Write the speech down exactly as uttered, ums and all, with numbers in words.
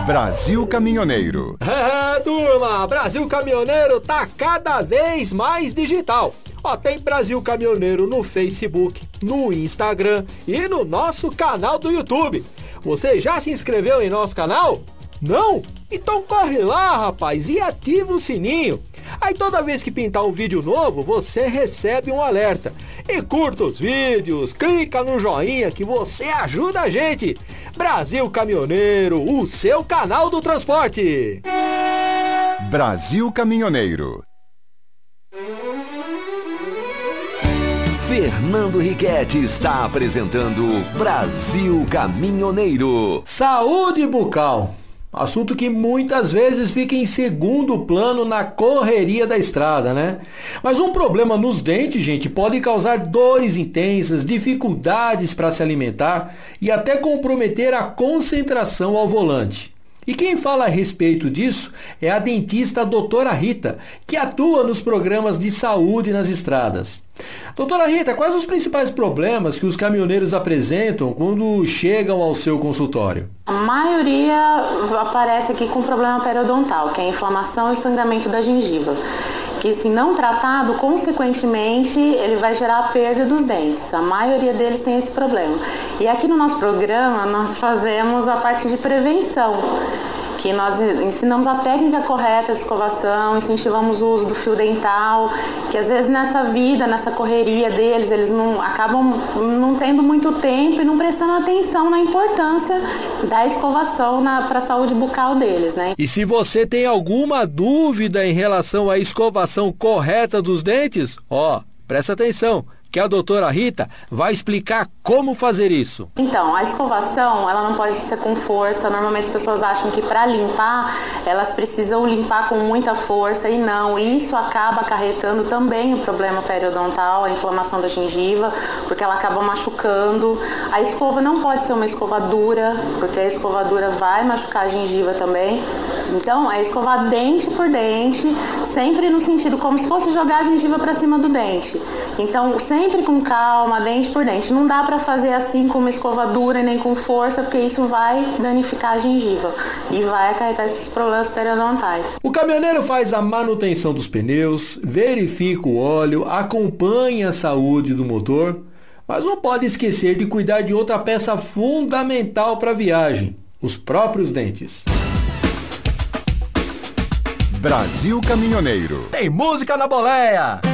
Brasil Caminhoneiro. É, turma, Brasil Caminhoneiro tá cada vez mais digital. Ó, tem Brasil Caminhoneiro no Facebook, no Instagram e no nosso canal do YouTube. Você já se inscreveu em nosso canal? Não? Então corre lá, rapaz, e ativa o sininho. Aí toda vez que pintar um vídeo novo, você recebe um alerta. E curta os vídeos, clica no joinha que você ajuda a gente. Brasil Caminhoneiro, o seu canal do transporte. Brasil Caminhoneiro. Fernando Riquetti está apresentando Brasil Caminhoneiro. Saúde bucal. Assunto que muitas vezes fica em segundo plano na correria da estrada, né? Mas um problema nos dentes, gente, pode causar dores intensas, dificuldades para se alimentar e até comprometer a concentração ao volante. E quem fala a respeito disso é a dentista doutora Rita, que atua nos programas de saúde nas estradas. Doutora Rita, quais os principais problemas que os caminhoneiros apresentam quando chegam ao seu consultório? A maioria aparece aqui com problema periodontal, que é a inflamação e sangramento da gengiva, que se não tratado, consequentemente, ele vai gerar a perda dos dentes. A maioria deles tem esse problema. E aqui no nosso programa, nós fazemos a parte de prevenção, que nós ensinamos a técnica correta de escovação, incentivamos o uso do fio dental, que às vezes nessa vida, nessa correria deles, eles não acabam não tendo muito tempo e não prestando atenção na importância da escovação para a saúde bucal deles, né? E se você tem alguma dúvida em relação à escovação correta dos dentes, ó, presta atenção, que a doutora Rita vai explicar como fazer isso. Então, a escovação, ela não pode ser com força. Normalmente as pessoas acham que para limpar, elas precisam limpar com muita força e não. Isso acaba acarretando também o problema periodontal, a inflamação da gengiva, porque ela acaba machucando. A escova não pode ser uma escova dura, porque a escova dura vai machucar a gengiva também. Então, é escovar dente por dente, sempre no sentido como se fosse jogar a gengiva para cima do dente. Então, sempre com calma, dente por dente. Não dá para fazer assim com uma escova dura e nem com força, porque isso vai danificar a gengiva e vai acarretar esses problemas periodontais. O caminhoneiro faz a manutenção dos pneus, verifica o óleo, acompanha a saúde do motor, mas não pode esquecer de cuidar de outra peça fundamental para a viagem, os próprios dentes. Brasil Caminhoneiro. Tem música na boleia!